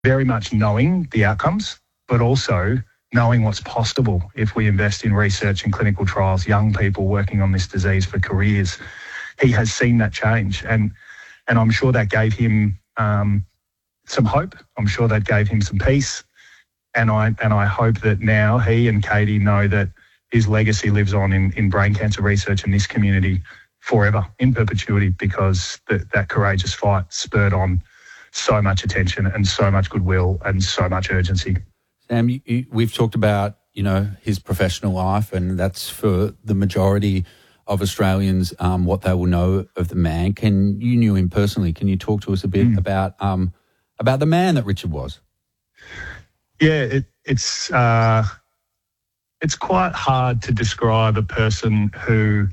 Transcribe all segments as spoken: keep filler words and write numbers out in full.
very much knowing the outcomes, but also knowing what's possible if we invest in research and clinical trials, young people working on this disease for careers. He has seen that change, and and I'm sure that gave him um, some hope. I'm sure that gave him some peace, and I and I hope that now he and Katie know that his legacy lives on in, in brain cancer research in this community forever, in perpetuity, because the, that courageous fight spurred on so much attention and so much goodwill and so much urgency. Sam, you, you, we've talked about, you know, his professional life, and that's for the majority of Australians, um, what they will know of the man. Can you knew him personally? Can you talk to us a bit mm. about um, about the man that Richard was? Yeah, it, it's uh, it's quite hard to describe a person who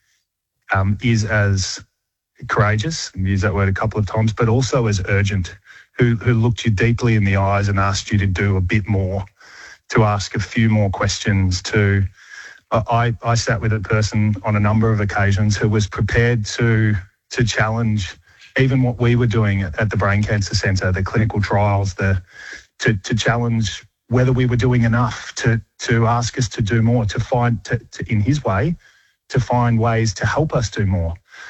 um, is as courageous, and use that word a couple of times, but also as urgent, who who looked you deeply in the eyes and asked you to do a bit more, to ask a few more questions. To I, I sat with a person on a number of occasions who was prepared to to challenge even what we were doing at, at the Brain Cancer Centre, the clinical trials, the to to challenge whether we were doing enough, to to ask us to do more, to find to, to in his way, to find ways to help us do more.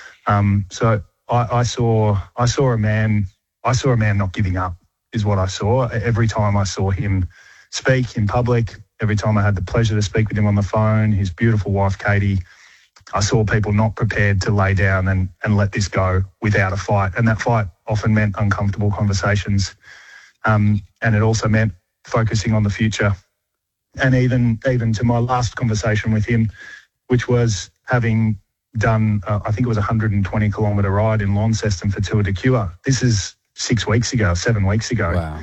Um, so I, I saw I saw a man I saw a man not giving up, is what I saw. Every time I saw him speak in public, every time I had the pleasure to speak with him on the phone, his beautiful wife Katie, I saw people not prepared to lay down and, and let this go without a fight. And that fight often meant uncomfortable conversations. Um, and it also meant focusing on the future. And even even to my last conversation with him, which was having done, uh, I think it was a one hundred twenty kilometre ride in Launceston for Tour de Cure. This is six weeks ago, seven weeks ago. Wow.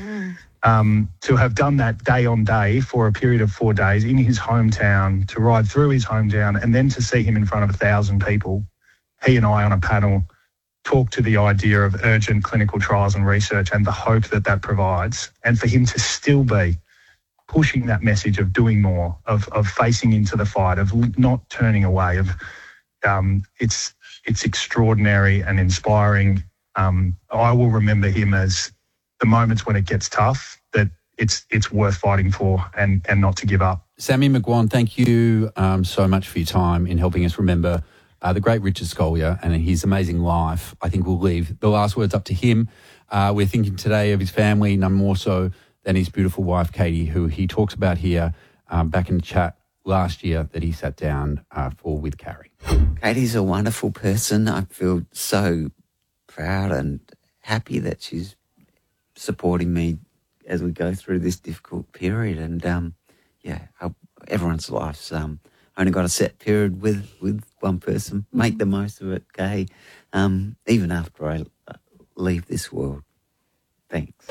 Um, to have done that day on day for a period of four days in his hometown, to ride through his hometown, and then to see him in front of a thousand people, he and I on a panel, talk to the idea of urgent clinical trials and research and the hope that that provides, and for him to still be pushing that message of doing more, of of facing into the fight, of not turning away, of um, it's it's extraordinary and inspiring. Um, I will remember him as the moments when it gets tough, that it's it's worth fighting for and, and not to give up. Sammy McGuan, thank you um, so much for your time in helping us remember uh, the great Richard Scolyer and his amazing life. I think we'll leave the last words up to him. Uh, we're thinking today of his family, none more so than his beautiful wife, Katie, who he talks about here um, back in the chat last year that he sat down uh, for with Carrie. Katie's a wonderful person. I feel so proud and happy that she's supporting me as we go through this difficult period. And, um, yeah, our, everyone's life's um, only got a set period with, with one person. Make the most of it, Kay, um, even after I leave this world. Thanks.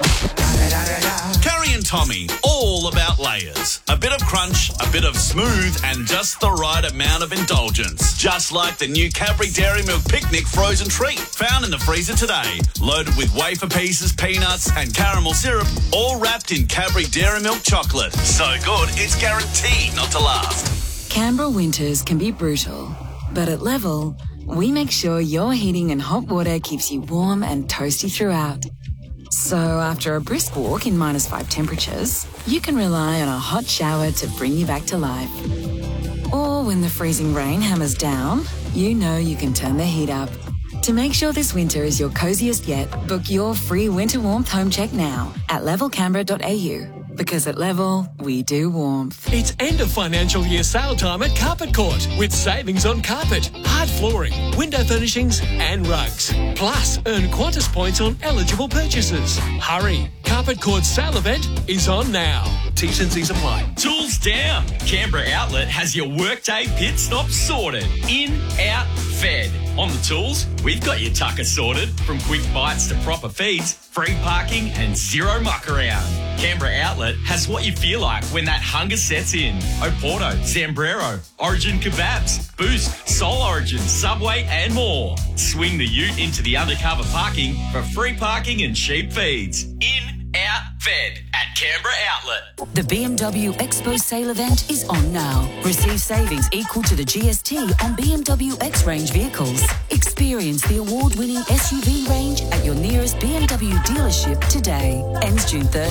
Carrie and Tommy, all about layers. A bit of crunch, a bit of smooth, and just the right amount of indulgence. Just like the new Cadbury Dairy Milk Picnic frozen treat, found in the freezer today. Loaded with wafer pieces, peanuts, and caramel syrup, all wrapped in Cadbury Dairy Milk chocolate. So good, it's guaranteed not to last. Canberra winters can be brutal, but at Level, we make sure your heating and hot water keeps you warm and toasty throughout. So after a brisk walk in minus five temperatures, you can rely on a hot shower to bring you back to life. Or when the freezing rain hammers down, you know you can turn the heat up. To make sure this winter is your coziest yet, book your free winter warmth home check now at level canberra dot a u. Because at Level, we do warmth. It's end of financial year sale time at Carpet Court with savings on carpet, hard flooring, window furnishings and rugs. Plus, earn Qantas points on eligible purchases. Hurry! Carpet Court's sale event is on now. T's and C's apply. Tools down. Canberra Outlet has your workday pit stop sorted. In, out, fed. On the tools, we've got your tucker sorted. From quick bites to proper feeds, free parking and zero muck around. Canberra Outlet has what you feel like when that hunger sets in. Oporto, Zambrero, Origin Kebabs, Boost, Soul Origin, Subway and more. Swing the ute into the undercover parking for free parking and cheap feeds. In, out, Fed at Canberra Outlet. The B M W Expo sale event is on now. Receive savings equal to the G S T on B M W X-Range vehicles. Experience the award-winning S U V range at your nearest B M W dealership today. Ends June thirtieth.